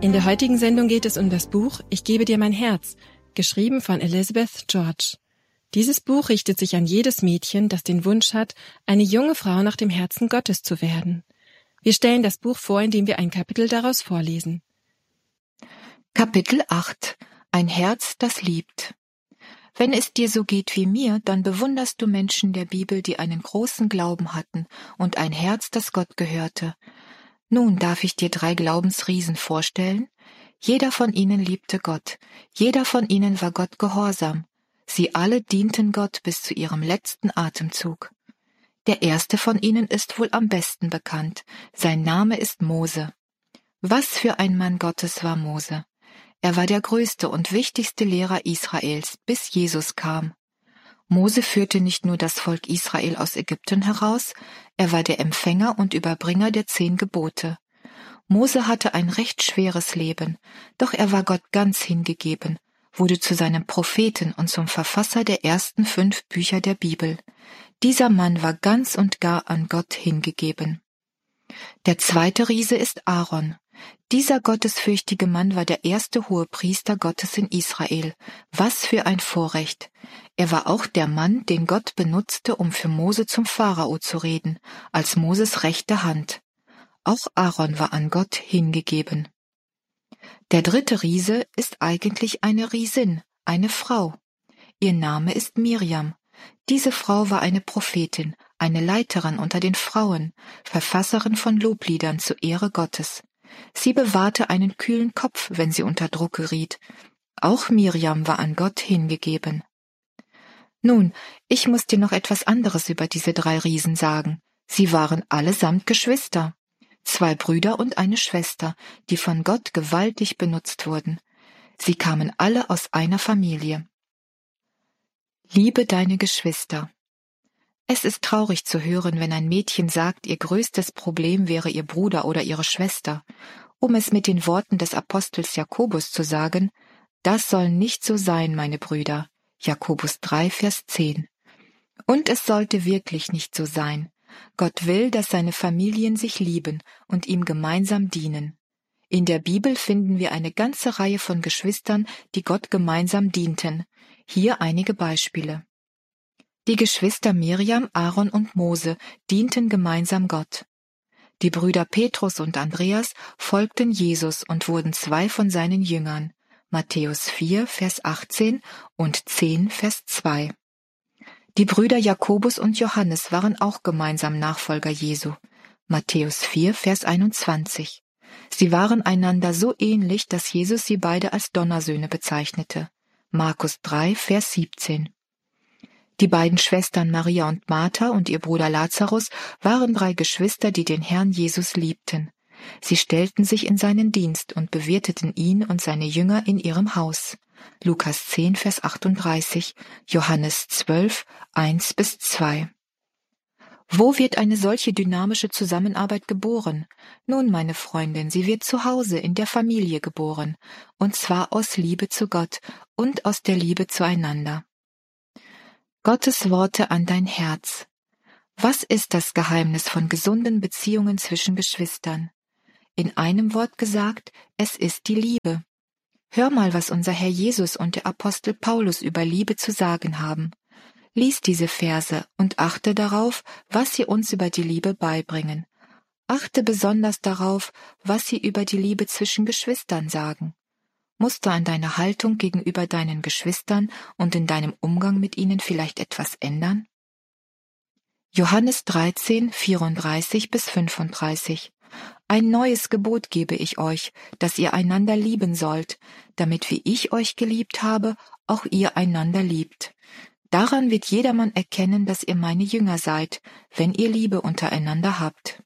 In der heutigen Sendung geht es um das Buch »Ich gebe dir mein Herz«, geschrieben von Elizabeth George. Dieses Buch richtet sich an jedes Mädchen, das den Wunsch hat, eine junge Frau nach dem Herzen Gottes zu werden. Wir stellen das Buch vor, indem wir ein Kapitel daraus vorlesen. Kapitel 8 – Ein Herz, das liebt. Wenn es dir so geht wie mir, dann bewunderst du Menschen der Bibel, die einen großen Glauben hatten und ein Herz, das Gott gehörte. Nun darf ich dir 3 Glaubensriesen vorstellen. Jeder von ihnen liebte Gott. Jeder von ihnen war Gott gehorsam. Sie alle dienten Gott bis zu ihrem letzten Atemzug. Der erste von ihnen ist wohl am besten bekannt. Sein Name ist Mose. Was für ein Mann Gottes war Mose! Er war der größte und wichtigste Lehrer Israels, bis Jesus kam. Mose führte nicht nur das Volk Israel aus Ägypten heraus, er war der Empfänger und Überbringer der 10 Gebote. Mose hatte ein recht schweres Leben, doch er war Gott ganz hingegeben, wurde zu seinem Propheten und zum Verfasser der ersten 5 Bücher der Bibel. Dieser Mann war ganz und gar an Gott hingegeben. Der zweite Riese ist Aaron. Dieser gottesfürchtige Mann war der erste Hohepriester Gottes in Israel. Was für ein Vorrecht! Er war auch der Mann, den Gott benutzte, um für Mose zum Pharao zu reden, als Moses rechte Hand. Auch Aaron war an Gott hingegeben. Der dritte Riese ist eigentlich eine Riesin, eine Frau. Ihr Name ist Mirjam. Diese Frau war eine Prophetin, eine Leiterin unter den Frauen, Verfasserin von Lobliedern zur Ehre Gottes. Sie bewahrte einen kühlen Kopf, wenn sie unter Druck geriet. Auch Mirjam war an Gott hingegeben. Nun, ich muss dir noch etwas anderes über diese 3 Riesen sagen. Sie waren allesamt Geschwister. 2 Brüder und eine Schwester, die von Gott gewaltig benutzt wurden. Sie kamen alle aus einer Familie. Liebe deine Geschwister. Es ist traurig zu hören, wenn ein Mädchen sagt, ihr größtes Problem wäre ihr Bruder oder ihre Schwester. Um es mit den Worten des Apostels Jakobus zu sagen, das soll nicht so sein, meine Brüder. Jakobus 3, Vers 10. Und es sollte wirklich nicht so sein. Gott will, dass seine Familien sich lieben und ihm gemeinsam dienen. In der Bibel finden wir eine ganze Reihe von Geschwistern, die Gott gemeinsam dienten. Hier einige Beispiele. Die Geschwister Mirjam, Aaron und Mose dienten gemeinsam Gott. Die Brüder Petrus und Andreas folgten Jesus und wurden 2 von seinen Jüngern. Matthäus 4, Vers 18 und 10, Vers 2. Die Brüder Jakobus und Johannes waren auch gemeinsam Nachfolger Jesu. Matthäus 4, Vers 21. Sie waren einander so ähnlich, dass Jesus sie beide als Donnersöhne bezeichnete. Markus 3, Vers 17. Die beiden Schwestern Maria und Martha und ihr Bruder Lazarus waren 3 Geschwister, die den Herrn Jesus liebten. Sie stellten sich in seinen Dienst und bewirteten ihn und seine Jünger in ihrem Haus. Lukas 10, Vers 38, Johannes 12, 1-2. Wo wird eine solche dynamische Zusammenarbeit geboren? Nun, meine Freundin, sie wird zu Hause in der Familie geboren, und zwar aus Liebe zu Gott und aus der Liebe zueinander. Gottes Worte an dein Herz. Was ist das Geheimnis von gesunden Beziehungen zwischen Geschwistern? In einem Wort gesagt, es ist die Liebe. Hör mal, was unser Herr Jesus und der Apostel Paulus über Liebe zu sagen haben. Lies diese Verse und achte darauf, was sie uns über die Liebe beibringen. Achte besonders darauf, was sie über die Liebe zwischen Geschwistern sagen. Musst du an deiner Haltung gegenüber deinen Geschwistern und in deinem Umgang mit ihnen vielleicht etwas ändern? Johannes 13, 34-35. Ein neues Gebot gebe ich euch, dass ihr einander lieben sollt, damit wie ich euch geliebt habe, auch ihr einander liebt. Daran wird jedermann erkennen, dass ihr meine Jünger seid, wenn ihr Liebe untereinander habt.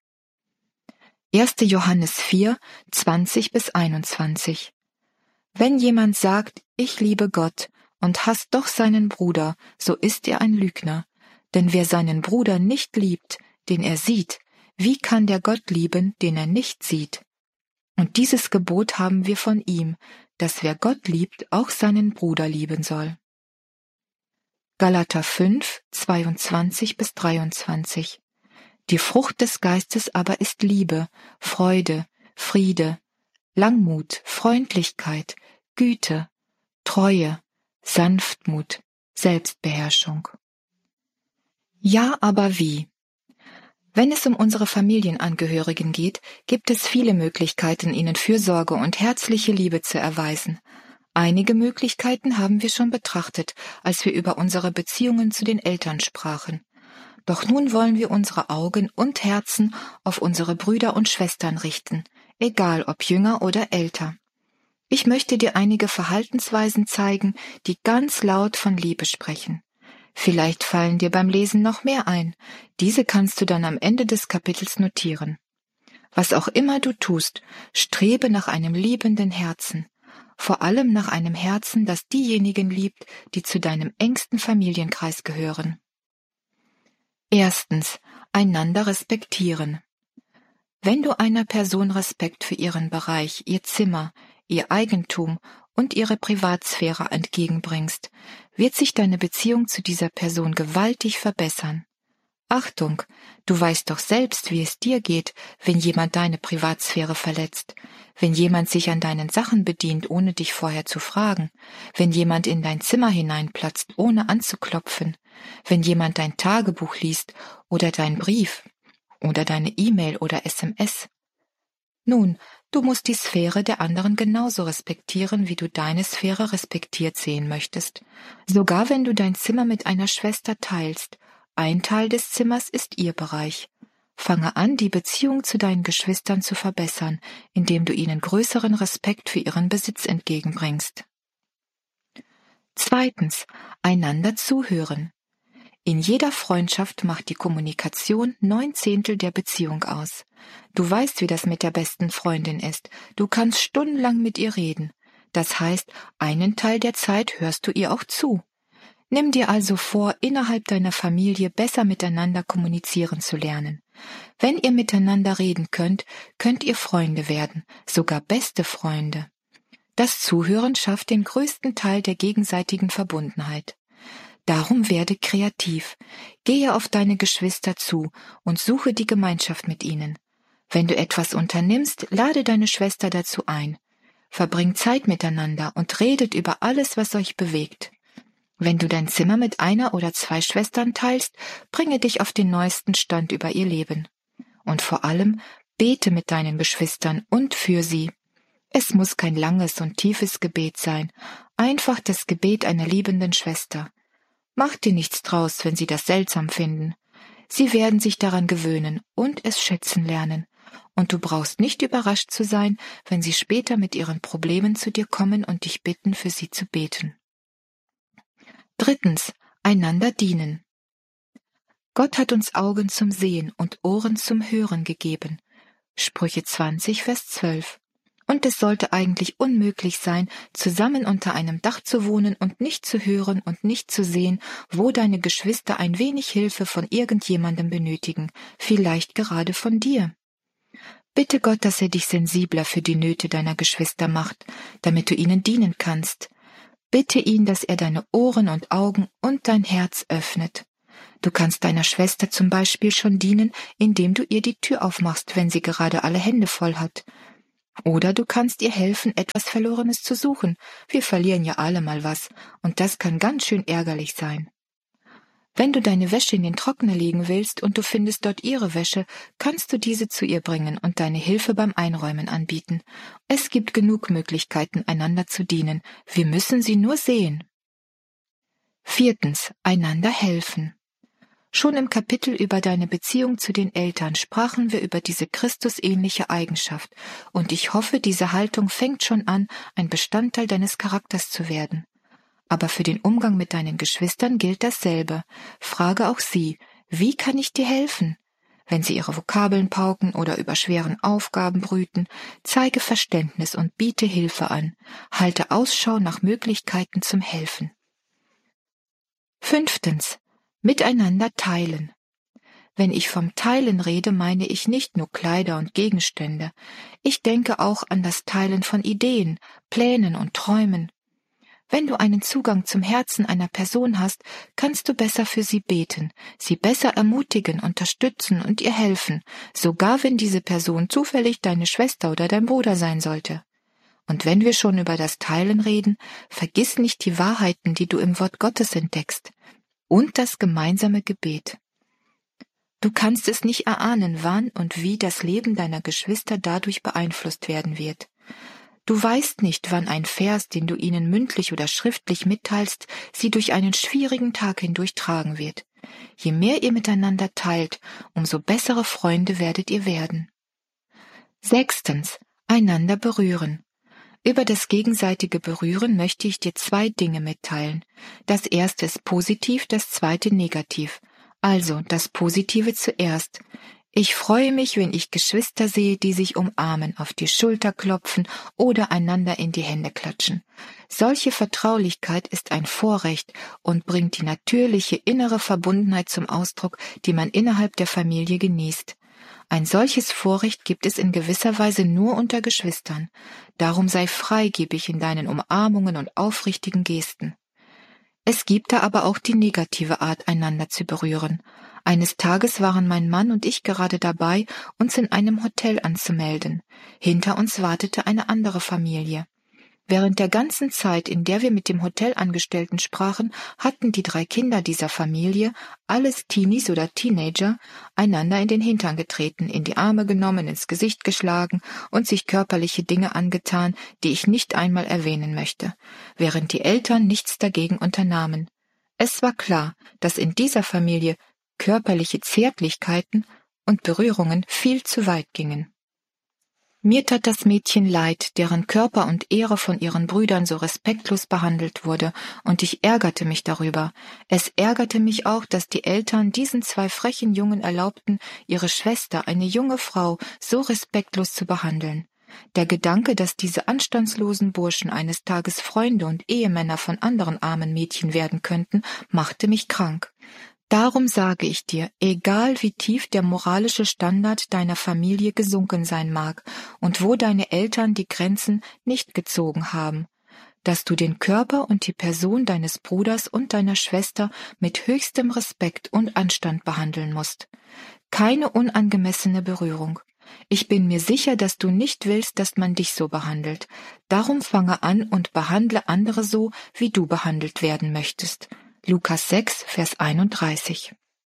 1. Johannes 4, 20-21. Wenn jemand sagt, ich liebe Gott, und hasst doch seinen Bruder, so ist er ein Lügner. Denn wer seinen Bruder nicht liebt, den er sieht, wie kann der Gott lieben, den er nicht sieht? Und dieses Gebot haben wir von ihm, dass wer Gott liebt, auch seinen Bruder lieben soll. Galater 5, 22-23. Die Frucht des Geistes aber ist Liebe, Freude, Friede, Langmut, Freundlichkeit, Güte, Treue, Sanftmut, Selbstbeherrschung. Ja, aber wie? Wenn es um unsere Familienangehörigen geht, gibt es viele Möglichkeiten, ihnen Fürsorge und herzliche Liebe zu erweisen. Einige Möglichkeiten haben wir schon betrachtet, als wir über unsere Beziehungen zu den Eltern sprachen. Doch nun wollen wir unsere Augen und Herzen auf unsere Brüder und Schwestern richten, egal ob jünger oder älter. Ich möchte dir einige Verhaltensweisen zeigen, die ganz laut von Liebe sprechen. Vielleicht fallen dir beim Lesen noch mehr ein. Diese kannst du dann am Ende des Kapitels notieren. Was auch immer du tust, strebe nach einem liebenden Herzen. Vor allem nach einem Herzen, das diejenigen liebt, die zu deinem engsten Familienkreis gehören. Erstens, einander respektieren. Wenn du einer Person Respekt für ihren Bereich, ihr Zimmer, ihr Eigentum und ihre Privatsphäre entgegenbringst, wird sich deine Beziehung zu dieser Person gewaltig verbessern. Achtung, du weißt doch selbst, wie es dir geht, wenn jemand deine Privatsphäre verletzt, wenn jemand sich an deinen Sachen bedient, ohne dich vorher zu fragen, wenn jemand in dein Zimmer hineinplatzt, ohne anzuklopfen, wenn jemand dein Tagebuch liest oder deinen Brief oder deine E-Mail oder SMS. Nun, du musst die Sphäre der anderen genauso respektieren, wie du deine Sphäre respektiert sehen möchtest. Sogar wenn du dein Zimmer mit einer Schwester teilst, ein Teil des Zimmers ist ihr Bereich. Fange an, die Beziehung zu deinen Geschwistern zu verbessern, indem du ihnen größeren Respekt für ihren Besitz entgegenbringst. Zweitens, einander zuhören. In jeder Freundschaft macht die Kommunikation 9/10 der Beziehung aus. Du weißt, wie das mit der besten Freundin ist. Du kannst stundenlang mit ihr reden. Das heißt, einen Teil der Zeit hörst du ihr auch zu. Nimm dir also vor, innerhalb deiner Familie besser miteinander kommunizieren zu lernen. Wenn ihr miteinander reden könnt, könnt ihr Freunde werden, sogar beste Freunde. Das Zuhören schafft den größten Teil der gegenseitigen Verbundenheit. Darum werde kreativ. Gehe auf deine Geschwister zu und suche die Gemeinschaft mit ihnen. Wenn du etwas unternimmst, lade deine Schwester dazu ein. Verbringt Zeit miteinander und redet über alles, was euch bewegt. Wenn du dein Zimmer mit einer oder zwei Schwestern teilst, bringe dich auf den neuesten Stand über ihr Leben. Und vor allem, bete mit deinen Geschwistern und für sie. Es muss kein langes und tiefes Gebet sein, einfach das Gebet einer liebenden Schwester. Mach dir nichts draus, wenn sie das seltsam finden. Sie werden sich daran gewöhnen und es schätzen lernen. Und du brauchst nicht überrascht zu sein, wenn sie später mit ihren Problemen zu dir kommen und dich bitten, für sie zu beten. Drittens, einander dienen. Gott hat uns Augen zum Sehen und Ohren zum Hören gegeben. Sprüche 20, Vers 12. Und es sollte eigentlich unmöglich sein, zusammen unter einem Dach zu wohnen und nicht zu hören und nicht zu sehen, wo deine Geschwister ein wenig Hilfe von irgendjemandem benötigen, vielleicht gerade von dir. Bitte Gott, dass er dich sensibler für die Nöte deiner Geschwister macht, damit du ihnen dienen kannst. Bitte ihn, dass er deine Ohren und Augen und dein Herz öffnet. Du kannst deiner Schwester zum Beispiel schon dienen, indem du ihr die Tür aufmachst, wenn sie gerade alle Hände voll hat. Oder du kannst ihr helfen, etwas Verlorenes zu suchen. Wir verlieren ja alle mal was, und das kann ganz schön ärgerlich sein. Wenn du deine Wäsche in den Trockner legen willst und du findest dort ihre Wäsche, kannst du diese zu ihr bringen und deine Hilfe beim Einräumen anbieten. Es gibt genug Möglichkeiten, einander zu dienen. Wir müssen sie nur sehen. Viertens, einander helfen. Schon im Kapitel über deine Beziehung zu den Eltern sprachen wir über diese Christusähnliche Eigenschaft, und ich hoffe, diese Haltung fängt schon an, ein Bestandteil deines Charakters zu werden. Aber für den Umgang mit deinen Geschwistern gilt dasselbe. Frage auch sie, wie kann ich dir helfen? Wenn sie ihre Vokabeln pauken oder über schweren Aufgaben brüten, zeige Verständnis und biete Hilfe an. Halte Ausschau nach Möglichkeiten zum Helfen. Fünftens, miteinander teilen. Wenn ich vom Teilen rede, meine ich nicht nur Kleider und Gegenstände. Ich denke auch an das Teilen von Ideen, Plänen und Träumen. Wenn du einen Zugang zum Herzen einer Person hast, kannst du besser für sie beten, sie besser ermutigen, unterstützen und ihr helfen, sogar wenn diese Person zufällig deine Schwester oder dein Bruder sein sollte. Und wenn wir schon über das Teilen reden, vergiss nicht die Wahrheiten, die du im Wort Gottes entdeckst, und das gemeinsame Gebet. Du kannst es nicht erahnen, wann und wie das Leben deiner Geschwister dadurch beeinflusst werden wird. Du weißt nicht, wann ein Vers, den du ihnen mündlich oder schriftlich mitteilst, sie durch einen schwierigen Tag hindurch tragen wird. Je mehr ihr miteinander teilt, umso bessere Freunde werdet ihr werden. 6. Einander berühren. Über das gegenseitige Berühren möchte ich dir 2 Dinge mitteilen. Das erste ist positiv, das zweite negativ. Also das Positive zuerst. Ich freue mich, wenn ich Geschwister sehe, die sich umarmen, auf die Schulter klopfen oder einander in die Hände klatschen. Solche Vertraulichkeit ist ein Vorrecht und bringt die natürliche innere Verbundenheit zum Ausdruck, die man innerhalb der Familie genießt. Ein solches Vorrecht gibt es in gewisser Weise nur unter Geschwistern. Darum sei freigebig in deinen Umarmungen und aufrichtigen Gesten. Es gibt da aber auch die negative Art, einander zu berühren. Eines Tages waren mein Mann und ich gerade dabei, uns in einem Hotel anzumelden. Hinter uns wartete eine andere Familie. Während der ganzen Zeit, in der wir mit dem Hotelangestellten sprachen, hatten die 3 Kinder dieser Familie, alles Teenies oder Teenager, einander in den Hintern getreten, in die Arme genommen, ins Gesicht geschlagen und sich körperliche Dinge angetan, die ich nicht einmal erwähnen möchte, während die Eltern nichts dagegen unternahmen. Es war klar, dass in dieser Familie körperliche Zärtlichkeiten und Berührungen viel zu weit gingen. Mir tat das Mädchen leid, deren Körper und Ehre von ihren Brüdern so respektlos behandelt wurde, und ich ärgerte mich darüber. Es ärgerte mich auch, dass die Eltern diesen 2 frechen Jungen erlaubten, ihre Schwester, eine junge Frau, so respektlos zu behandeln. Der Gedanke, dass diese anstandslosen Burschen eines Tages Freunde und Ehemänner von anderen armen Mädchen werden könnten, machte mich krank. Darum sage ich dir, egal wie tief der moralische Standard deiner Familie gesunken sein mag und wo deine Eltern die Grenzen nicht gezogen haben, dass du den Körper und die Person deines Bruders und deiner Schwester mit höchstem Respekt und Anstand behandeln musst. Keine unangemessene Berührung. Ich bin mir sicher, dass du nicht willst, dass man dich so behandelt. Darum fange an und behandle andere so, wie du behandelt werden möchtest. Lukas 6, Vers 31.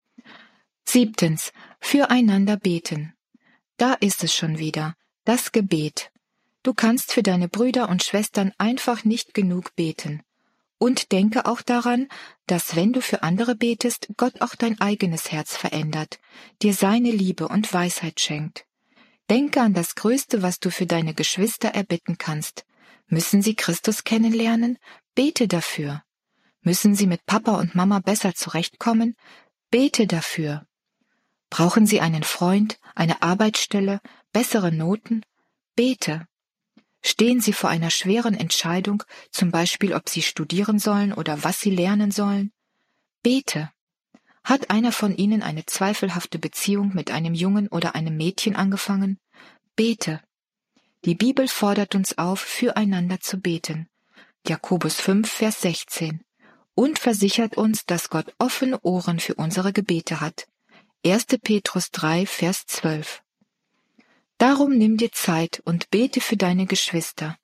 7. Füreinander beten. Da ist es schon wieder, das Gebet. Du kannst für deine Brüder und Schwestern einfach nicht genug beten. Und denke auch daran, dass wenn du für andere betest, Gott auch dein eigenes Herz verändert, dir seine Liebe und Weisheit schenkt. Denke an das Größte, was du für deine Geschwister erbitten kannst. Müssen sie Christus kennenlernen? Bete dafür. Müssen sie mit Papa und Mama besser zurechtkommen? Bete dafür. Brauchen sie einen Freund, eine Arbeitsstelle, bessere Noten? Bete. Stehen sie vor einer schweren Entscheidung, zum Beispiel ob sie studieren sollen oder was sie lernen sollen? Bete. Hat einer von ihnen eine zweifelhafte Beziehung mit einem Jungen oder einem Mädchen angefangen? Bete. Die Bibel fordert uns auf, füreinander zu beten. Jakobus 5, Vers 16. Und versichert uns, dass Gott offene Ohren für unsere Gebete hat. 1. Petrus 3, Vers 12. Darum nimm dir Zeit und bete für deine Geschwister.